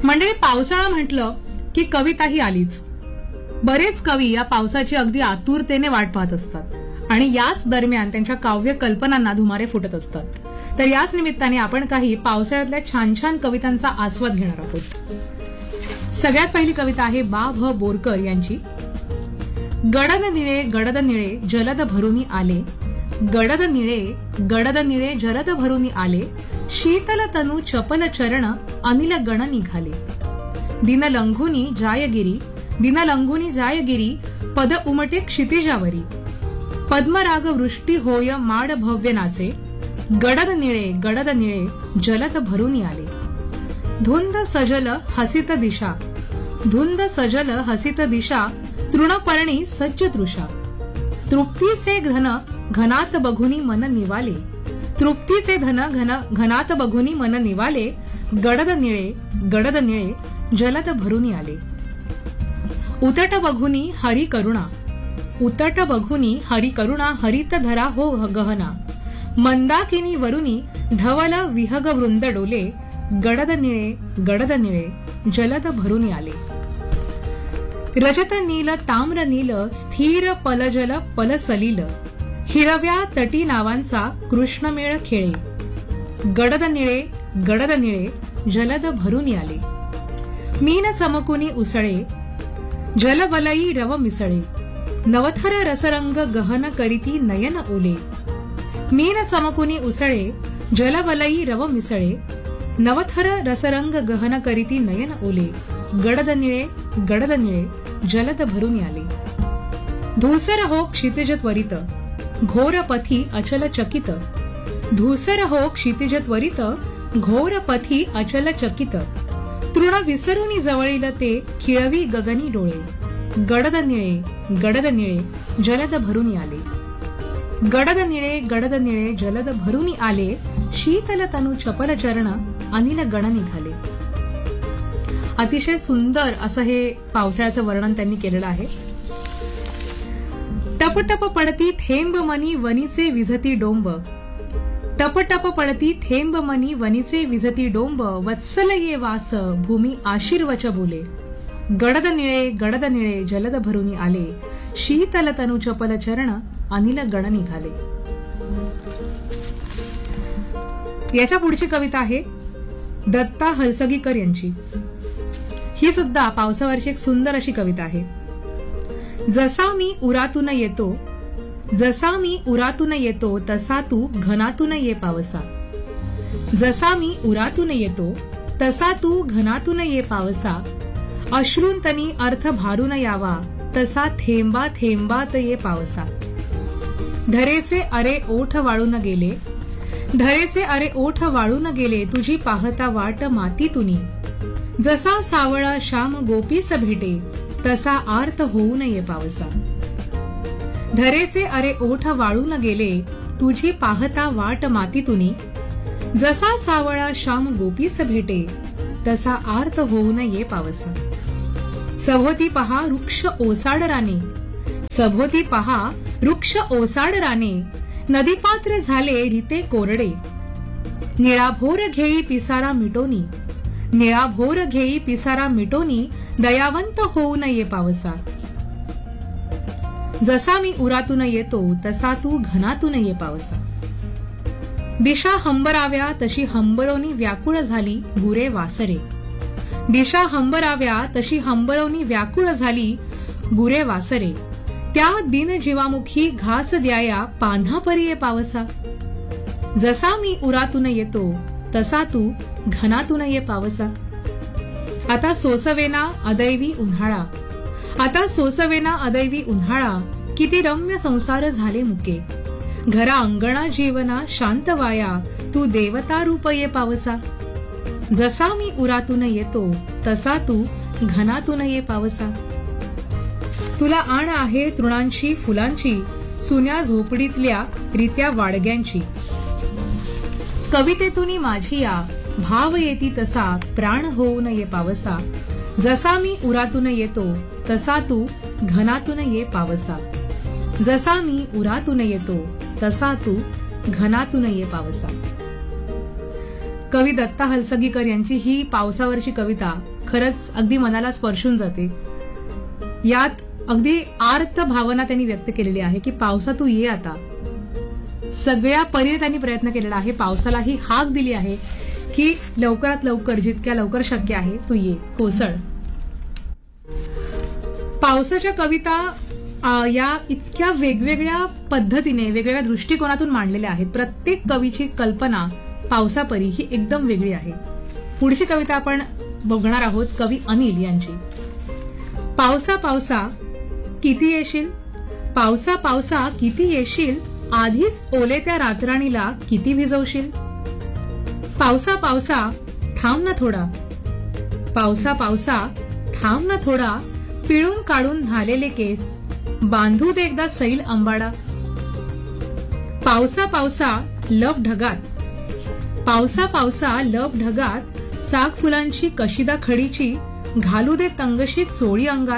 मंडळी, पावसाळा म्हटलं की कविता ही आलीच. बरेच कवी या पावसाची अगदी आतुरतेने वाट पाहत असतात आणि याच दरम्यान त्यांच्या काव्य कल्पनांना धुमारे फुटत असतात. तर याच निमित्ताने आपण काही पावसाळ्यातल्या छान छान कवितांचा आस्वाद घेणार आहोत. सगळ्यात पहिली कविता आहे बा भ बोरकर यांची. गडद निळे जलद भरुनी आले, गडद निळे जलद भरुनी आले, शीतल तनु चपल चरण अनिल गण निघाले. दिन लंघुनी जायगिरी पद उमटे क्षितिजावरी, पद्मराग वृष्टी होय माड भव्य नाचे, गडद निळे जलद भरुनी आले. धुंद सजल हसित दिशा तृणपर्णी सज्ज तृषा, तृप्तीचे धन घनात बघुनी मन निवाले, तृप्तीचे धन घनात बघुनी मन निवाले, गडद निळे जलद भरुनी आले. उतट बघुनी हरी करुणा हरित धरा हो गहना, मंदाकिनी वरुनी धवल विहग वृंद डोले, गडद निळे जलद भरुनी आले. रजत नील ताम्र नील स्थिर पलजल पलसलील, हिरव्या तटी नावांचा कृष्णमेळ खेळे, गडद निळे जलद भरुनी आले. मीन चमकुनी उसळे जलवलई रव मिसळे, नवथर रसरंग गहन करीती नयन ओले, मीन चमकुनी उसळे जलवलई रव मिसळे, नवथर रसरंग गहन करीती नयन ओले, गडद निळे जलद भरुनी आले. धूसर हो क्षितिज त्वरित घोर पथी अचल चकित, धूसर हो क्षितिज त्वरित घोर पथी अचल चकित, तृण विसरुनी जवळील ते खिळवी गगनी डोळे, गडद निळे जलद भरुनी आले. गडद निळे जलद भरुनी आले, शीतल तनु चपल चरण अनिल गण निघाले. अतिशय सुंदर असं हे पावसाळ्याचं वर्णन त्यांनी केलेलं आहे. टपटप पडती थेंब मनी वनीचे विझती डोंब, टपटप पडती थेंब मनी वनीचे विझती डोंब, वत्सल ये वास भूमी आशीर्वच बोले, गडद निळे जलद भरुनी आले, शीतल तनु चपल चरण अनिल गण निघाले. याच्या पुढची कविता आहे दत्ता हलसगीकर यांची. ही सुद्धा पावसावरची एक सुंदर अशी कविता आहे. जसा मी उरातून येतो तसा तू घनातून ये पावसा, जसा मी उरातून येतो तसा तू घनातून ये पावसा, अश्रूंतनी अर्थ भारून यावा तसा थेंबा थेंबात ये पावसा. धरेचे अरे ओठ वाळून गेले तुझी पाहता वाट मातीतुनी, जसा सावळा श्याम गोपीस भेटे तसा आर्त होऊ नये पावसा. धरेचे अरे ओठ वाळून गेले तुझी पाहता वाट मातीतुनी, जसा सावळा श्याम गोपीस भेटे तसा आर्त होऊ नये पावसा. सभोवती पहा वृक्ष ओसाड राने, नदीपात्र झाले रिते कोरडे, निळाभोर घेई पिसारा मिटोनी, दयावंत होऊ नये पावसा. जसा मी उरातून येतो तसा तू घनातून ये पावसा. दिशा हंबराव्या तशी हंबरोनी व्याकुळ झाली गुरे वासरे, दिशा हंबराव्या तशी हंबरोनी व्याकुळ झाली गुरे वासरे, त्या दिन जीवामुखी घास द्याया पान्हापरी ये पावसा. जसा मी उरातून येतो तसा तू घनातून ये पावसा. आता सोसवेना अदैवी उन्हाळा, किती रम्य संसार झाले मुके, घरा अंगणा जीवना शांत वाया तू देवता रूप ये पावसा. जसा मी उरातून येतो तसा तू घनातून ये पावसा. तुला आण आहे तृणांची फुलांची, सुन्या झोपडीतल्या रित्या वाडग्यांची, कवितेतून माझी या भाव येती तसा प्राण होऊ नये पावसा. जसा मी उरातून येतो तसा तू घनातून ये पावसा, जसा मी उरातून येतो तसा तू घनातून ये पावसा. कवी दत्ता हलसगीकर यांची ही पावसावरची कविता खरंच अगदी मनाला स्पर्शून जाते. यात अगदी आर्त भावना त्यांनी व्यक्त केलेली आहे की पावसा तू ये आता. सगळ्या परीने त्यांनी प्रयत्न केलेला आहे. पावसाला ही हाक दिली आहे की लवकरात लवकर, जितक्या लवकर शक्य आहे तू ये, कोसळ. पावसाच्या कविता या इतक्या वेगवेगळ्या पद्धतीने, वेगवेगळ्या दृष्टिकोनातून मांडलेल्या आहेत. प्रत्येक कवीची कल्पना पावसापरी ही एकदम वेगळी आहे. पुढची कविता आपण बघणार आहोत कवी अनिल यांची. पावसा पावसा किती येशील, पावसा पावसा किती येशील, आधीच ओले त्या रातराणीला किती भिजवशील. पावसा पावसा थांब ना थोडा, पावसा पावसा थांब ना थोडा, पिळून काढून झालेले केस बांधू दे एकदा सैल अंबाडा. पावसा पावसा लप ढगात, पावसा पावसा लप ढगात, साग फुलांची कशिदा खडीची घालू दे तंगशी चोळी अंगात.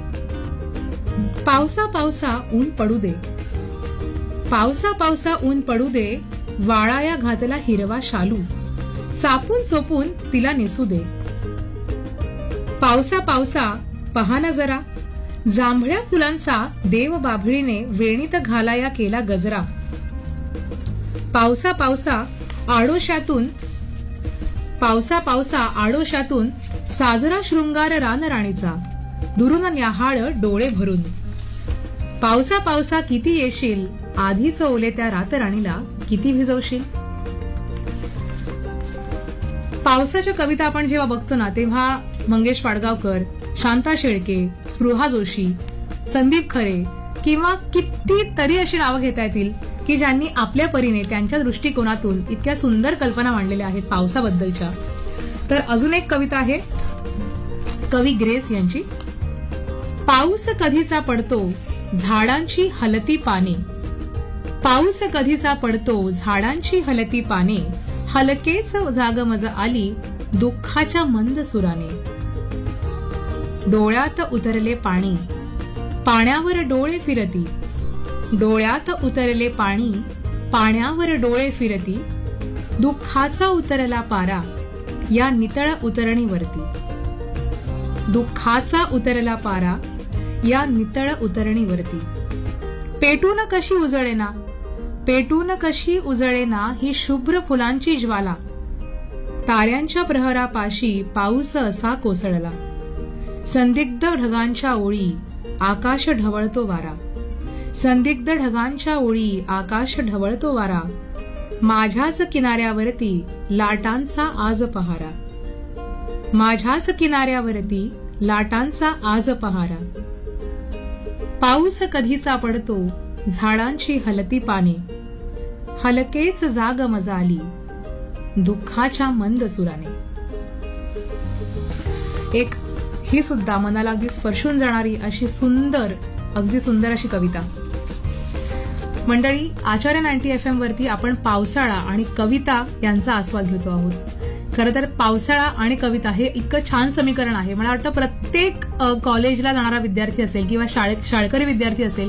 पावसा पावसा ऊन पडू दे, पावसा पावसा ऊन पडू दे, वाळाया घातला हिरवा शालू, चापून चोपून तिला नेसू दे. पावसा पावसा पहा ना जरा, जांभळ्या फुलांचा देव बाभळीने वेणीत घालाया केला गजरा. पावसा पावसा आडोशातून, पावसा पावसा आडोशातून साजरा शृंगार रानराणीचा, दुरून न्याहाळ डोळे भरून. पावसा पावसा किती येशील, आधीच ओले त्या रातराणीला किती भिजवशील. पावसाच्या कविता आपण जेव्हा बघतो ना, तेव्हा मंगेश पाडगावकर, शांता शेळके, स्पृहा जोशी, संदीप खरे किंवा कितीतरी अशी नावं घेता येतील की ज्यांनी आपल्या परीने त्यांच्या दृष्टिकोनातून इतक्या सुंदर कल्पना मांडलेल्या आहेत पावसाबद्दलच्या. तर अजून एक कविता आहे कवी ग्रेस यांची. पाऊस कधीचा पडतो झाडांची हलती पाने, पाऊस कधीचा पडतो झाडांची हलती पाने, हलकेच जागमज आली दुःखाच्या मंद सुराने. डोळ्यात उतरले पाणी, पाण्यावर डोळे फिरती, डोळ्यात उतरले पाणी, पाण्यावर डोळे फिरती, दुःखाचा उतरला पारा या नितळ उतरणीवरती. दुःखाचा उतरला पारा या नितळ उतरणीवरती. पेटून कशी उजळेना, पेटून कशी उजळेना ही शुभ्र फुलांची ज्वाला, ताऱ्यांच्या प्रहरापाशी पाऊस असा कोसळला. संदिग्ध ढगांच्या ओळी आकाश ढवळतो वारा, संदिग्ध ढगांच्या ओळी आकाश ढवळतो वारा, माझ्याच किनाऱ्यावरती लाटांचा आज पहारा, माझ्याच किनाऱ्यावरती लाटांचा आज पहारा. पाऊस कधीचा पडतो झाडांची हलती पाने, हलकेच जाग मजाली दुःखाच्या मंद सुराने. एक ही सुद्धा मनाला अगदी स्पर्शून जाणारी अशी सुंदर, अगदी सुंदर अशी कविता. मंडळी, आचार्य 90 FM वरती आपण पावसाळा आणि कविता यांचा आस्वाद घेतो आहोत. खरं तर पावसाळा आणि कविता हे इतकं छान समीकरण आहे. मला वाटतं प्रत्येक कॉलेजला जाणारा विद्यार्थी असेल किंवा शाळकरी विद्यार्थी असेल